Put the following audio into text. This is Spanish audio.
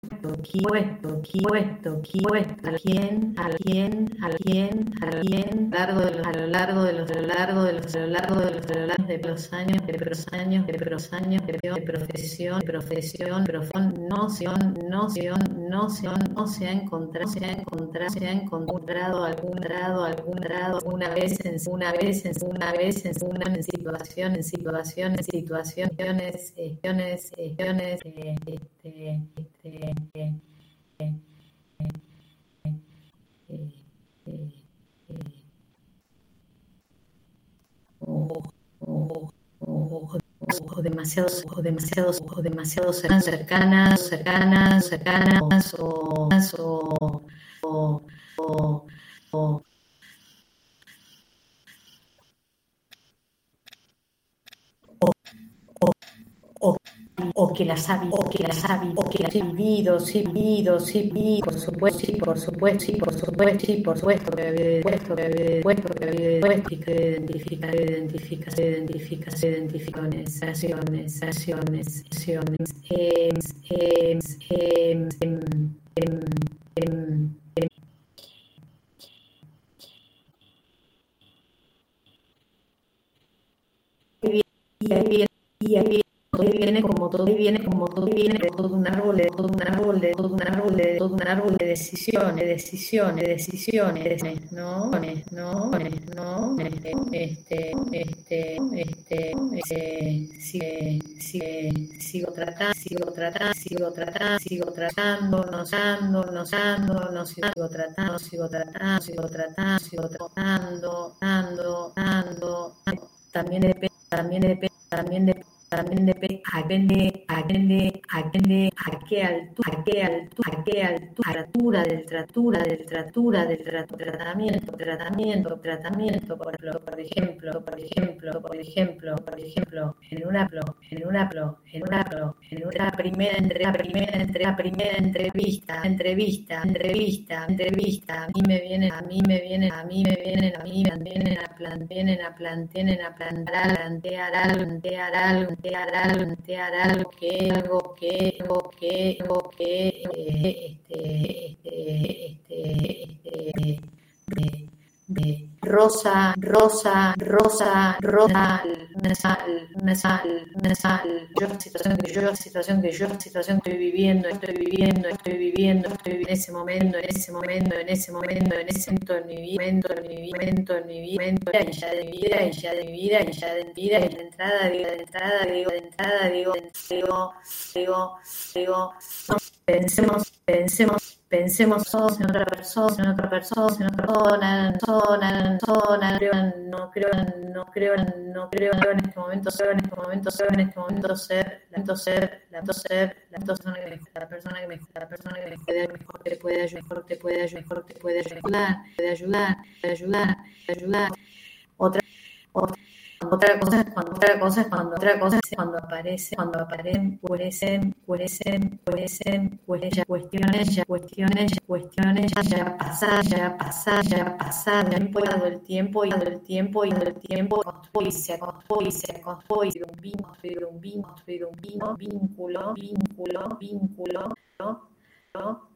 a lo largo de los años, de profesión, no se ha encontrado alguna vez en situaciones, o demasiado cercanas, o o que las ha vivido, por supuesto, y ahí viene como todo un árbol de decisiones, ¿no? Sigo tratando, también depende a qué altura del tratamiento, por ejemplo, en una primera entrevista, a mí me vienen a plantear algo Rosa, situación que yo estoy viviendo en ese momento, en ese momento en mi vida, y ya de entrada digo, pensemos todos en otra persona, no creo en este momento ser la persona que mejor te puede ayudar. Otra cosa es cuando aparecen cuestiones ya pasadas, dado el tiempo y se construir un vínculo, ¿no?